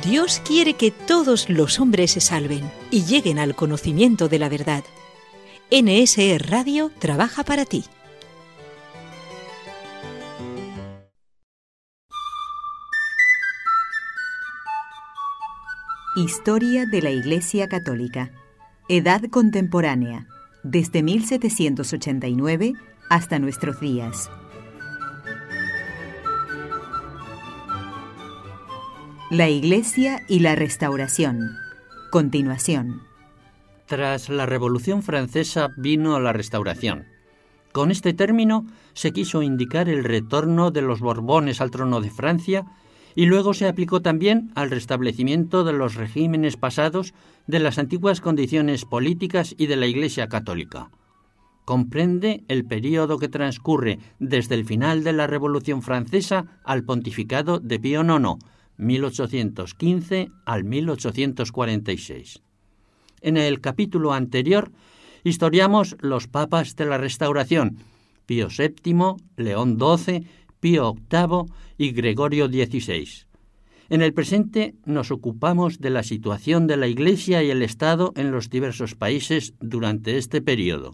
Dios quiere que todos los hombres se salven y lleguen al conocimiento de la verdad. NSE Radio trabaja para ti. Historia de la Iglesia Católica. Edad contemporánea, desde 1789 hasta nuestros días. La Iglesia y la Restauración. Continuación. Tras la Revolución Francesa vino la Restauración. Con este término se quiso indicar el retorno de los Borbones al trono de Francia y luego se aplicó también al restablecimiento de los regímenes pasados, de las antiguas condiciones políticas y de la Iglesia Católica. Comprende el período que transcurre desde el final de la Revolución Francesa al pontificado de Pío IX, 1815 al 1846. En el capítulo anterior historiamos los papas de la Restauración: Pío VII, León XII, Pío VIII y Gregorio XVI. En el presente nos ocupamos de la situación de la Iglesia y el Estado en los diversos países durante este período.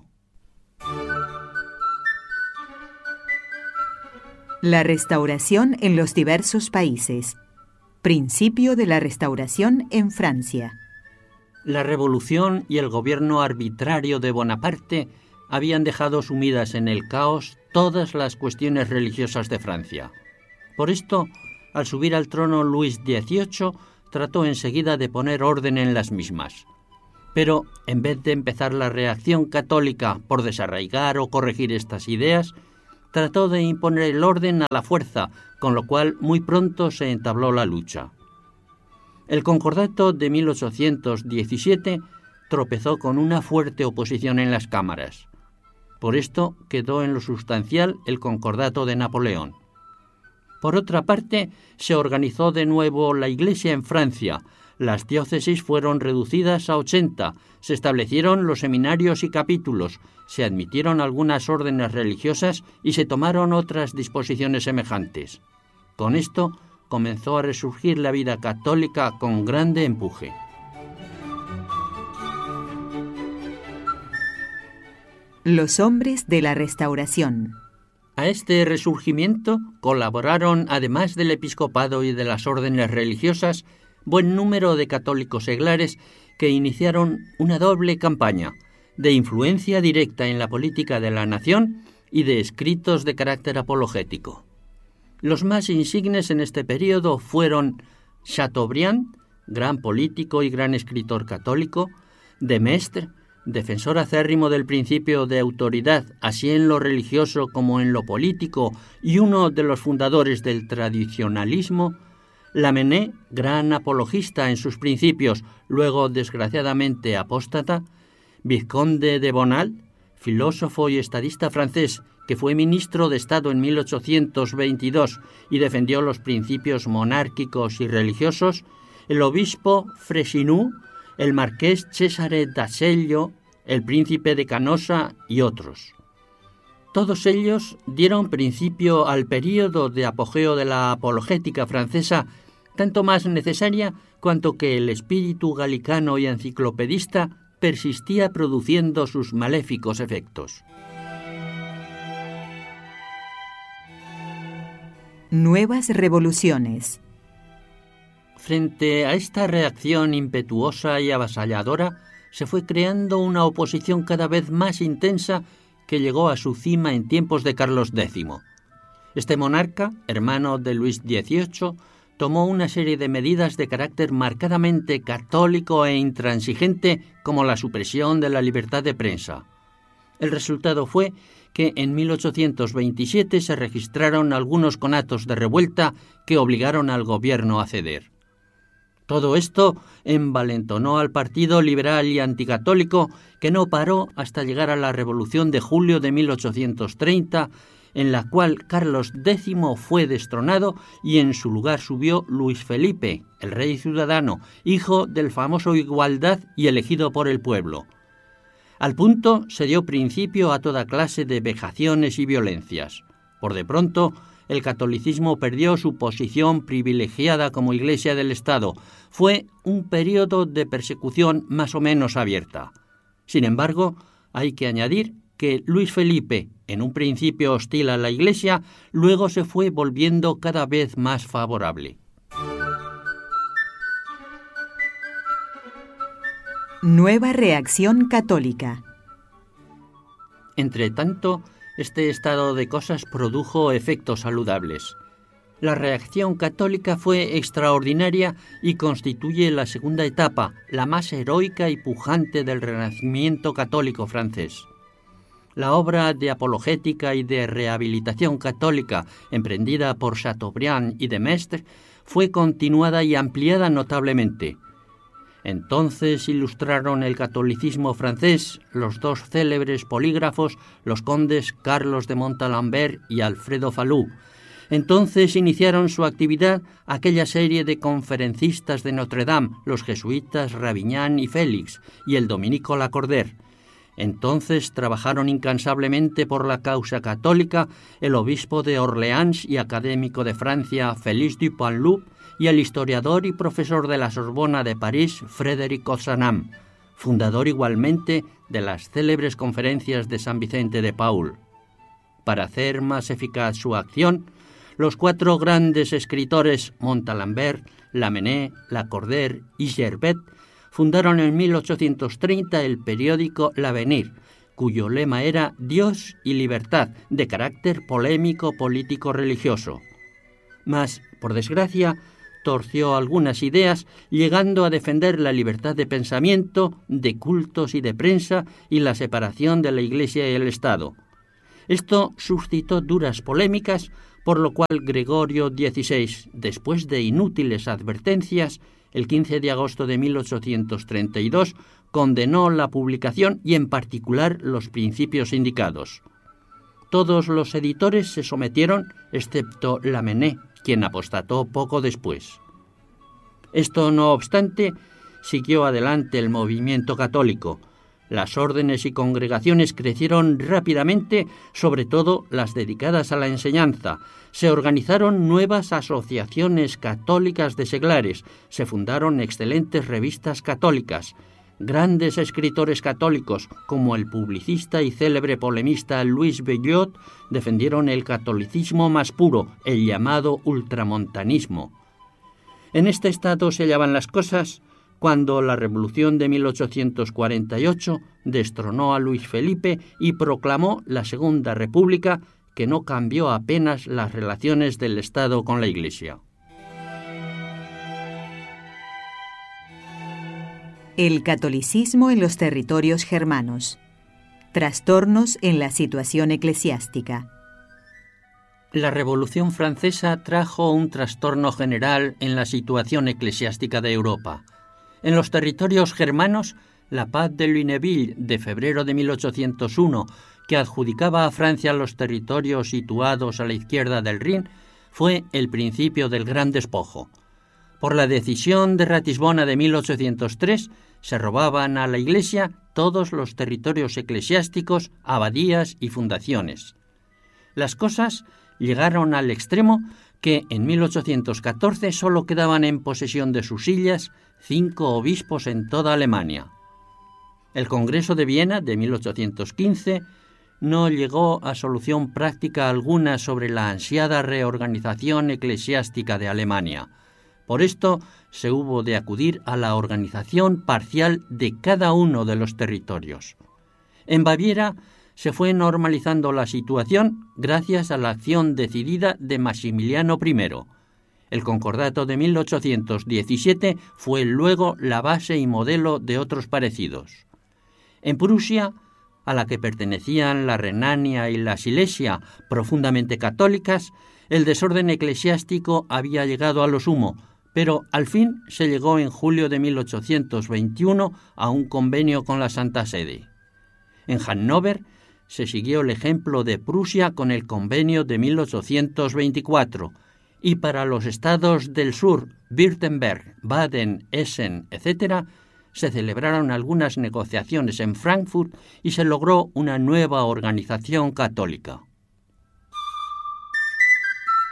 La Restauración en los diversos países. Principio de la Restauración en Francia. La revolución y el gobierno arbitrario de Bonaparte habían dejado sumidas en el caos todas las cuestiones religiosas de Francia. Por esto, al subir al trono Luis XVIII, trató enseguida de poner orden en las mismas. Pero, en vez de empezar la reacción católica por desarraigar o corregir estas ideas, trató de imponer el orden a la fuerza, con lo cual muy pronto se entabló la lucha. El Concordato de 1817 tropezó con una fuerte oposición en las cámaras. Por esto quedó en lo sustancial el Concordato de Napoleón. Por otra parte, se organizó de nuevo la Iglesia en Francia. Las diócesis fueron reducidas a 80, se establecieron los seminarios y capítulos, se admitieron algunas órdenes religiosas y se tomaron otras disposiciones semejantes. Con esto comenzó a resurgir la vida católica con grande empuje. Los hombres de la Restauración. A este resurgimiento colaboraron, además del episcopado y de las órdenes religiosas, buen número de católicos seglares que iniciaron una doble campaña de influencia directa en la política de la nación y de escritos de carácter apologético. Los más insignes en este período fueron Chateaubriand, gran político y gran escritor católico; de Maistre, defensor acérrimo del principio de autoridad, así en lo religioso como en lo político, y uno de los fundadores del tradicionalismo; Lamennais, gran apologista en sus principios, luego desgraciadamente apóstata; Vizconde de Bonald, filósofo y estadista francés, que fue ministro de Estado en 1822 y defendió los principios monárquicos y religiosos; el obispo Freycinet, el marqués Cesare d'Azeglio, el príncipe de Canossa y otros. Todos ellos dieron principio al período de apogeo de la apologética francesa, tanto más necesaria cuanto que el espíritu galicano y enciclopedista persistía produciendo sus maléficos efectos. Nuevas revoluciones. Frente a esta reacción impetuosa y avasalladora, se fue creando una oposición cada vez más intensa que llegó a su cima en tiempos de Carlos X. Este monarca, hermano de Luis XVIII, tomó una serie de medidas de carácter marcadamente católico e intransigente, como la supresión de la libertad de prensa. El resultado fue que en 1827 se registraron algunos conatos de revuelta que obligaron al gobierno a ceder. Todo esto envalentonó al Partido Liberal y Anticatólico, que no paró hasta llegar a la Revolución de julio de 1830, en la cual Carlos X fue destronado y en su lugar subió Luis Felipe, el rey ciudadano, hijo del famoso Igualdad y elegido por el pueblo. Al punto se dio principio a toda clase de vejaciones y violencias. Por de pronto, el catolicismo perdió su posición privilegiada como Iglesia del Estado. Fue un periodo de persecución más o menos abierta. Sin embargo, hay que añadir que Luis Felipe, en un principio hostil a la Iglesia, luego se fue volviendo cada vez más favorable. Nueva reacción católica. Entretanto, este estado de cosas produjo efectos saludables. La reacción católica fue extraordinaria y constituye la segunda etapa, la más heroica y pujante del Renacimiento católico francés. La obra de apologética y de rehabilitación católica emprendida por Chateaubriand y de Maistre fue continuada y ampliada notablemente. Entonces ilustraron el catolicismo francés los dos célebres polígrafos, los condes Carlos de Montalembert y Alfredo Falloux. Entonces iniciaron su actividad aquella serie de conferencistas de Notre Dame, los jesuitas Ravignan y Félix, y el dominico Lacordaire. Entonces trabajaron incansablemente por la causa católica el obispo de Orleans y académico de Francia Félix Dupanloup, y el historiador y profesor de la Sorbona de París, Frédéric Ozanam, fundador igualmente de las célebres conferencias de San Vicente de Paul. Para hacer más eficaz su acción, los cuatro grandes escritores Montalembert, Lamennais, Lacordaire y Gerbet fundaron en 1830 el periódico L'Avenir, cuyo lema era Dios y libertad, de carácter polémico, político, religioso. Mas, por desgracia, torció algunas ideas, llegando a defender la libertad de pensamiento, de cultos y de prensa y la separación de la Iglesia y el Estado. Esto suscitó duras polémicas, por lo cual Gregorio XVI, después de inútiles advertencias, el 15 de agosto de 1832, condenó la publicación y en particular los principios indicados. Todos los editores se sometieron, excepto Lamennais, quien apostató poco después. Esto, no obstante, siguió adelante el movimiento católico. Las órdenes y congregaciones crecieron rápidamente, sobre todo las dedicadas a la enseñanza. Se organizaron nuevas asociaciones católicas de seglares, se fundaron excelentes revistas católicas. Grandes escritores católicos, como el publicista y célebre polemista Louis Belliot, defendieron el catolicismo más puro, el llamado ultramontanismo. En este estado se hallaban las cosas cuando la Revolución de 1848 destronó a Luis Felipe y proclamó la Segunda República, que no cambió apenas las relaciones del Estado con la Iglesia. El catolicismo en los territorios germanos. Trastornos en la situación eclesiástica. La Revolución Francesa trajo un trastorno general en la situación eclesiástica de Europa. En los territorios germanos, la Paz de Lunéville de febrero de 1801, que adjudicaba a Francia los territorios situados a la izquierda del Rin, fue el principio del gran despojo. Por la decisión de Ratisbona de 1803, se robaban a la Iglesia todos los territorios eclesiásticos, abadías y fundaciones. Las cosas llegaron al extremo que en 1814 solo quedaban en posesión de sus sillas 5 obispos en toda Alemania. El Congreso de Viena de 1815 no llegó a solución práctica alguna sobre la ansiada reorganización eclesiástica de Alemania. Por esto se hubo de acudir a la organización parcial de cada uno de los territorios. En Baviera se fue normalizando la situación gracias a la acción decidida de Maximiliano I. El Concordato de 1817 fue luego la base y modelo de otros parecidos. En Prusia, a la que pertenecían la Renania y la Silesia, profundamente católicas, el desorden eclesiástico había llegado a lo sumo, pero al fin se llegó en julio de 1821 a un convenio con la Santa Sede. En Hannover se siguió el ejemplo de Prusia con el convenio de 1824, y para los estados del sur, Württemberg, Baden, Hessen, etc., se celebraron algunas negociaciones en Frankfurt y se logró una nueva organización católica.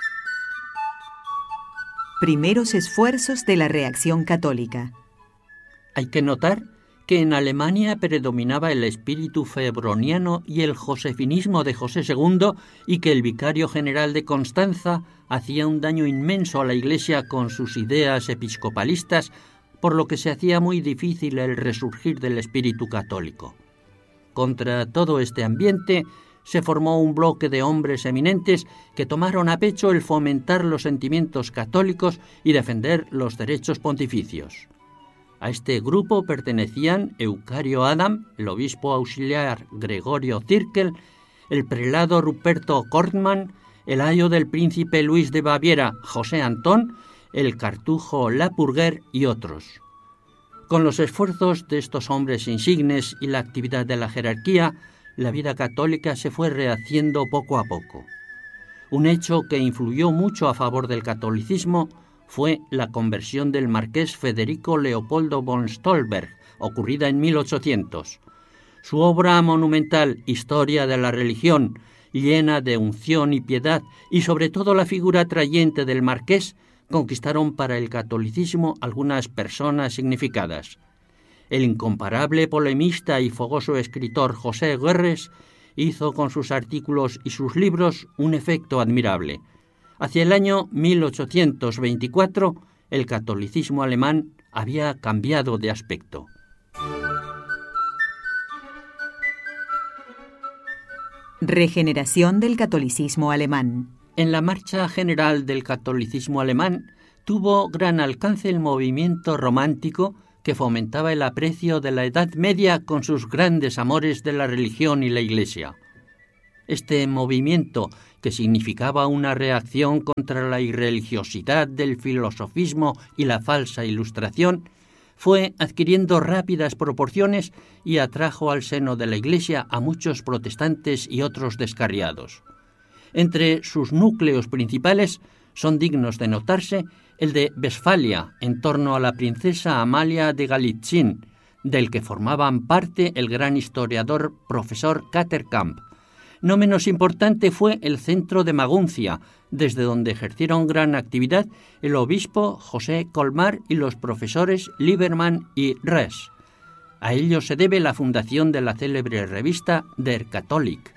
Primeros esfuerzos de la reacción católica. Hay que notar que en Alemania predominaba el espíritu febroniano y el josefinismo de José II y que el vicario general de Constanza hacía un daño inmenso a la Iglesia con sus ideas episcopalistas, por lo que se hacía muy difícil el resurgir del espíritu católico. Contra todo este ambiente se formó un bloque de hombres eminentes que tomaron a pecho el fomentar los sentimientos católicos y defender los derechos pontificios. A este grupo pertenecían Eucario Adam, el obispo auxiliar Gregorio Zirkel, el prelado Ruperto Kortmann, el ayo del príncipe Luis de Baviera, José Antón, el cartujo Lapurguer y otros. Con los esfuerzos de estos hombres insignes y la actividad de la jerarquía, la vida católica se fue rehaciendo poco a poco. Un hecho que influyó mucho a favor del catolicismo fue la conversión del marqués Federico Leopoldo von Stolberg, ocurrida en 1800. Su obra monumental, Historia de la religión, llena de unción y piedad, y sobre todo la figura atrayente del marqués, conquistaron para el catolicismo algunas personas significadas. El incomparable polemista y fogoso escritor José Goerres hizo con sus artículos y sus libros un efecto admirable. Hacia el año 1824, el catolicismo alemán había cambiado de aspecto. Regeneración del catolicismo alemán. En la marcha general del catolicismo alemán tuvo gran alcance el movimiento romántico que fomentaba el aprecio de la Edad Media con sus grandes amores de la religión y la Iglesia. Este movimiento, que significaba una reacción contra la irreligiosidad del filosofismo y la falsa ilustración, fue adquiriendo rápidas proporciones y atrajo al seno de la Iglesia a muchos protestantes y otros descarriados. Entre sus núcleos principales son dignos de notarse el de Westfalia, en torno a la princesa Amalia de Galitzin, del que formaban parte el gran historiador profesor Caterkamp. No menos importante fue el centro de Maguncia, desde donde ejercieron gran actividad el obispo José Colmar y los profesores Liebermann y Res. A ello se debe la fundación de la célebre revista Der Katholik.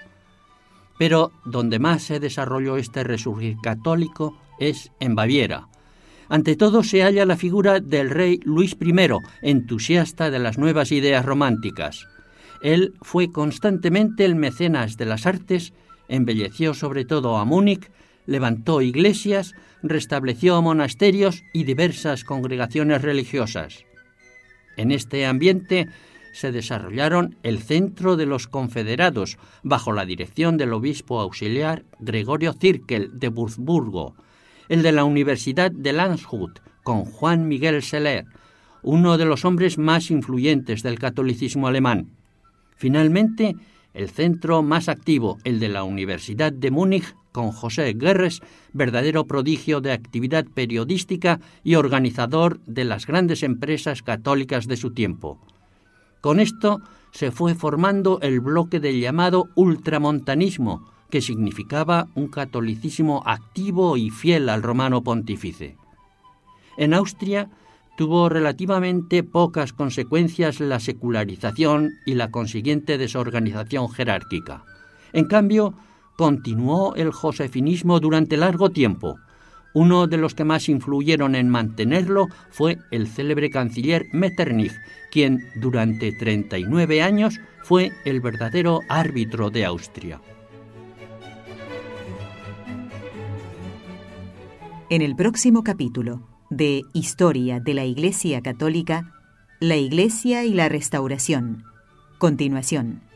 Pero donde más se desarrolló este resurgir católico es en Baviera. Ante todo se halla la figura del rey Luis I, entusiasta de las nuevas ideas románticas. Él fue constantemente el mecenas de las artes, embelleció sobre todo a Múnich, levantó iglesias, restableció monasterios y diversas congregaciones religiosas. En este ambiente se desarrollaron el Centro de los Confederados, bajo la dirección del obispo auxiliar Gregorio Zirkel de Würzburgo, el de la Universidad de Landshut, con Juan Miguel Seller, uno de los hombres más influyentes del catolicismo alemán. Finalmente, el centro más activo, el de la Universidad de Múnich, con José Goerres, verdadero prodigio de actividad periodística y organizador de las grandes empresas católicas de su tiempo. Con esto se fue formando el bloque del llamado ultramontanismo, que significaba un catolicismo activo y fiel al romano pontífice. En Austria tuvo relativamente pocas consecuencias la secularización y la consiguiente desorganización jerárquica. En cambio, continuó el josefinismo durante largo tiempo. Uno de los que más influyeron en mantenerlo fue el célebre canciller Metternich, quien durante 39 años fue el verdadero árbitro de Austria. En el próximo capítulo de Historia de la Iglesia Católica, la Iglesia y la Restauración. Continuación.